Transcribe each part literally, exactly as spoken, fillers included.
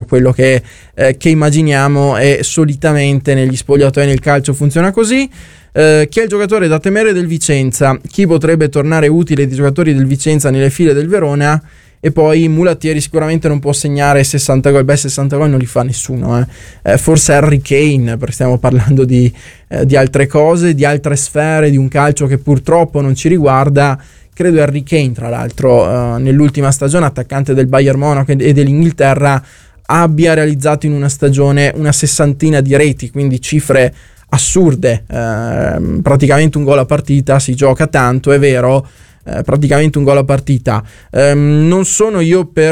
quello che, eh, che immaginiamo, e solitamente negli spogliatoi nel calcio funziona così. Eh, chi è il giocatore da temere del Vicenza? Chi potrebbe tornare utile dei giocatori del Vicenza nelle file del Verona? E poi Mulattieri sicuramente non può segnare sessanta gol. Beh, sessanta gol non li fa nessuno, eh. Eh, forse Harry Kane, perché stiamo parlando di, eh, di altre cose, di altre sfere, di un calcio che purtroppo non ci riguarda. Credo Harry Kane, tra l'altro, eh, nell'ultima stagione, attaccante del Bayern Monaco e dell'Inghilterra, abbia realizzato in una stagione una sessantina di reti, quindi cifre assurde, eh, praticamente un gol a partita. Si gioca tanto, è vero, eh, praticamente un gol a partita. Eh, non sono io per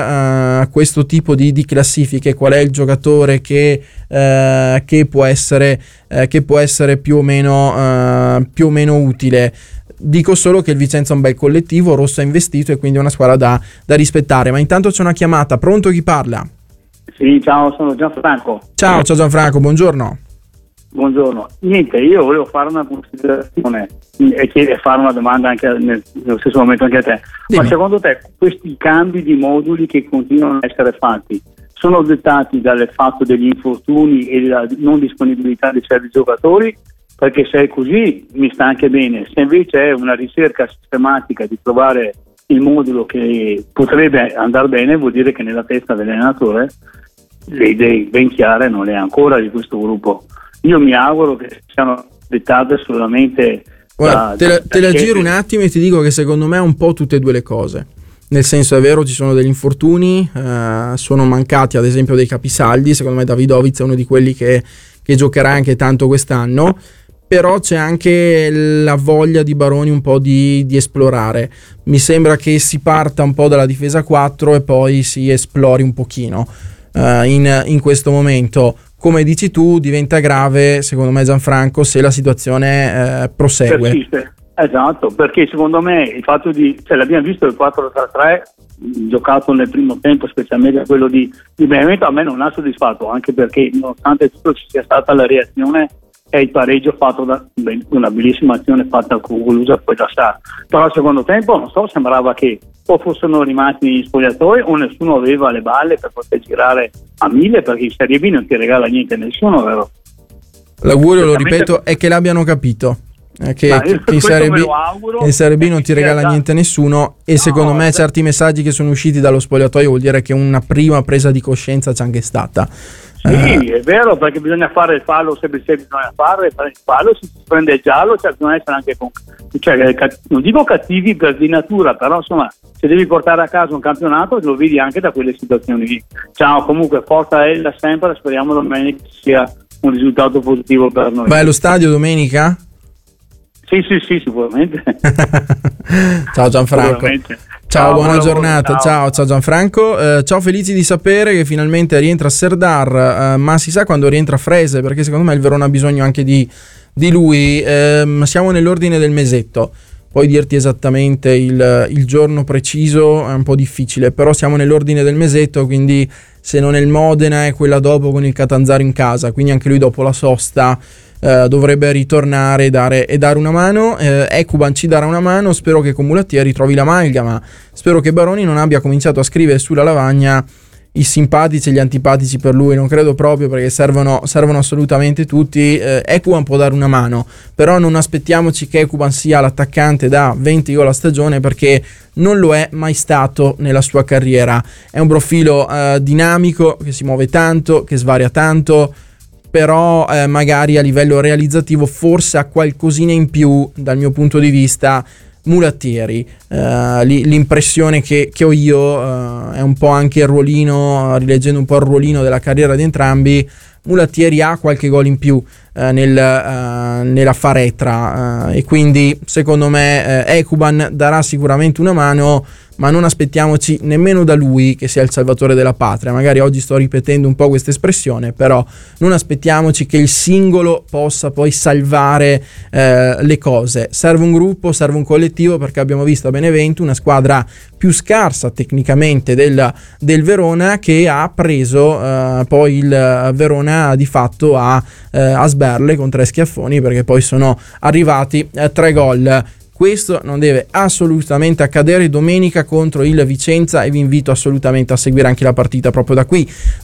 eh, questo tipo di, di classifiche, qual è il giocatore che, eh, che può essere eh, che può essere più o meno eh, più o meno utile. Dico solo che il Vicenza è un bel collettivo, Rosso è investito e quindi è una squadra da, da rispettare. Ma intanto c'è una chiamata. Pronto, chi parla? Sì, ciao, sono Gianfranco. Ciao, ciao Gianfranco, buongiorno. Buongiorno. Niente, io volevo fare una considerazione e chiedere, fare una domanda anche nel, nello stesso momento anche a te. Dimmi. Ma secondo te questi cambi di moduli che continuano a essere fatti sono dettati dal fatto degli infortuni e della non disponibilità di certi giocatori? Perché se è così mi sta anche bene. Se invece è una ricerca sistematica di trovare il modulo che potrebbe andare bene, vuol dire che nella testa dell'allenatore le idee ben chiare non le ha ancora di questo gruppo. Io mi auguro che siano dettate solamente. Guarda, da, te la, da, te la da giro un attimo e ti dico che secondo me è un po' tutte e due le cose. Nel senso, è vero, ci sono degli infortuni, eh, sono mancati ad esempio dei capisaldi. Secondo me Davidovic è uno di quelli che, che giocherà anche tanto quest'anno. Però c'è anche la voglia di Baroni un po' di, di esplorare. Mi sembra che si parta un po' dalla difesa quattro e poi si esplori un pochino uh, in, in questo momento. Come dici tu, diventa grave, secondo me, Gianfranco, se la situazione eh, prosegue. Persiste. Esatto, perché secondo me il fatto di, cioè l'abbiamo visto il quattro tre tre giocato nel primo tempo, specialmente quello di, di Benevento, a me non ha soddisfatto, anche perché nonostante tutto ci sia stata la reazione e il pareggio fatto da una bellissima azione fatta con Gulusa poi da Sarr. Però al secondo tempo, non so, sembrava che o fossero rimasti negli spogliatoi o nessuno aveva le balle per poter girare a mille, perché in Serie B non ti regala niente nessuno, vero? L'augurio, lo ripeto, è che l'abbiano capito. Che, che, che, in Serie B, che in Serie B non ti regala da... niente nessuno. E no, secondo me da... certi messaggi che sono usciti dallo spogliatoio vuol dire che una prima presa di coscienza c'è anche stata. Sì, è vero, perché bisogna fare il fallo se bisogna fare il fallo, se si prende il giallo, cioè bisogna essere anche con, cioè, non dico cattivi per di natura, però insomma se devi portare a casa un campionato lo vedi anche da quelle situazioni lì. Ciao, comunque forza Ella sempre, speriamo domenica sia un risultato positivo per noi. Vai allo stadio domenica? Sì, sì, sì, sicuramente. Ciao Gianfranco. Ciao, ciao, buona giornata. Ciao, ciao, ciao Gianfranco. Eh, ciao, felici di sapere che finalmente rientra Serdar, eh, ma si sa quando rientra Frese, perché secondo me il Verona ha bisogno anche di, di lui. Eh, siamo nell'ordine del mesetto. Poi dirti esattamente il, il giorno preciso è un po' difficile, però siamo nell'ordine del mesetto, quindi se non è il Modena è quella dopo con il Catanzaro in casa, quindi anche lui dopo la sosta eh, dovrebbe ritornare e dare, e dare una mano. eh, Ekuban ci darà una mano, spero che con Mulattieri trovi l'amalgama, spero che Baroni non abbia cominciato a scrivere sulla lavagna i simpatici e gli antipatici per lui, non credo proprio, perché servono, servono assolutamente tutti. eh, Ekuban può dare una mano, però non aspettiamoci che Ekuban sia l'attaccante da venti gol a stagione, perché non lo è mai stato nella sua carriera. È un profilo eh, dinamico, che si muove tanto, che svaria tanto, però eh, magari a livello realizzativo forse ha qualcosina in più dal mio punto di vista Mulattieri. Uh, l'impressione che, che ho io uh, è un po' anche il ruolino, rileggendo un po' il ruolino della carriera di entrambi, Mulattieri ha qualche gol in più uh, nel, uh, nella faretra, uh, e quindi secondo me uh, Ekuban darà sicuramente una mano, ma non aspettiamoci nemmeno da lui che sia il salvatore della patria. Magari oggi sto ripetendo un po' questa espressione, però non aspettiamoci che il singolo possa poi salvare eh, le cose. Serve un gruppo, serve un collettivo, perché abbiamo visto a Benevento una squadra più scarsa tecnicamente del, del Verona, che ha preso eh, poi il Verona di fatto a, eh, a sberle con tre schiaffoni, perché poi sono arrivati eh, tre gol. Questo non deve assolutamente accadere domenica contro il Vicenza, e vi invito assolutamente a seguire anche la partita proprio da qui,